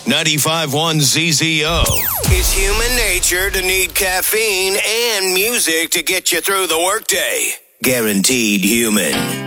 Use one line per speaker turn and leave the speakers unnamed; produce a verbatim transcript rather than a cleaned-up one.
ninety-five point one Z Z O. It's human nature to need caffeine and music to get you through the workday. Guaranteed human.